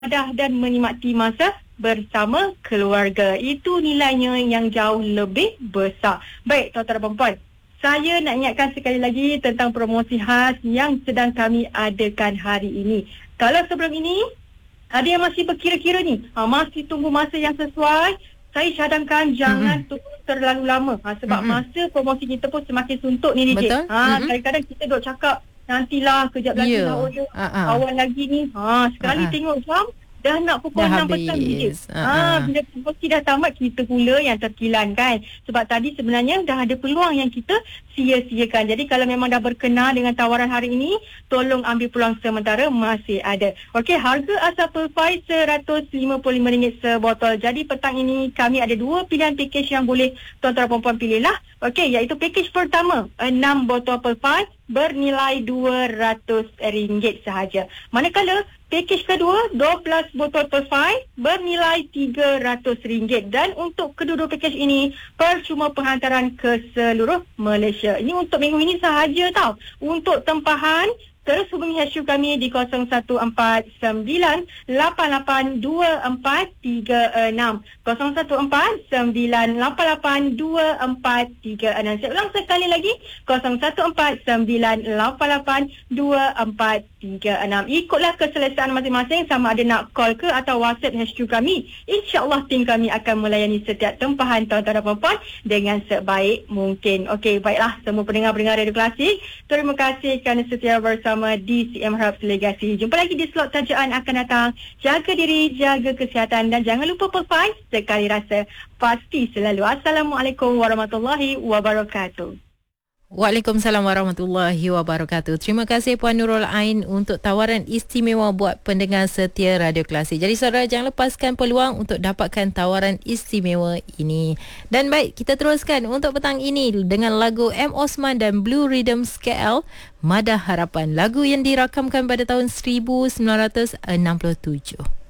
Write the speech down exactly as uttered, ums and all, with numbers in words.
beribadah dan menikmati masa bersama keluarga. Itu nilainya yang jauh lebih besar. Baik, tuan-tuan dan puan-puan, saya nak ingatkan sekali lagi tentang promosi khas yang sedang kami adakan hari ini. Kalau sebelum ini ada yang masih berkira-kira ni, ha, masih tunggu masa yang sesuai, saya cadangkan jangan mm-hmm. tunggu terlalu lama. Ha, sebab mm-hmm. masa promosi kita pun semakin suntuk ni, D J. Betul. Ha, mm-hmm. Kadang-kadang kita duk cakap, nantilah, kejap lagi yeah. lah order. Uh-uh. Awal lagi ni. Ha, sekali uh-uh. tengok jam, dah nak pukul enam petang, D J. Ha, bila promosi dah tamat, kita pula yang terkilan kan. Sebab tadi sebenarnya dah ada peluang yang kita sia-siakan. Jadi kalau memang dah berkenan dengan tawaran hari ini, tolong ambil peluang sementara, masih ada. Okey, harga asal Perfai seratus lima puluh lima ringgit sebotol. Jadi petang ini kami ada dua pilihan pakej yang boleh tuan-tuan dan puan-puan pilihlah. Okey, iaitu pakej pertama, enam botol Perfai bernilai dua ratus ringgit sahaja. Manakala pakej kedua, dua belas botol Perfai bernilai tiga ratus ringgit. Dan untuk kedua-dua pakej ini, percuma penghantaran ke seluruh Malaysia. Ini untuk minggu ini sahaja tau. Untuk tempahan, terus hubungi H Q kami di kosong satu empat sembilan lapan lapan dua empat tiga enam. kosong satu empat sembilan lapan lapan dua empat tiga enam. Saya ulang sekali lagi, kosong satu empat sembilan lapan lapan dua empat tiga enam. Ikutlah keselesaan masing-masing, sama ada nak call ke atau WhatsApp H Q kami. InsyaAllah tim kami akan melayani setiap tempahan tuan-tuan dan puan-puan dengan sebaik mungkin. Okey, baiklah semua pendengar-pendengar Radio Klasik, terima kasih kerana setia bersama D C M Hub Legasi. Jumpa lagi di slot tajaan akan datang. Jaga diri, jaga kesihatan dan jangan lupa Perfai, sekali rasa pasti selalu. Assalamualaikum warahmatullahi wabarakatuh. Waalaikumsalam warahmatullahi wabarakatuh. Terima kasih Puan Nurul Ain untuk tawaran istimewa buat pendengar setia Radio Klasik. Jadi saudara, jangan lepaskan peluang untuk dapatkan tawaran istimewa ini. Dan baik, kita teruskan untuk petang ini dengan lagu M. Osman dan Blue Rhythms K L, Madah Harapan. Lagu yang dirakamkan pada tahun seribu sembilan ratus enam puluh tujuh.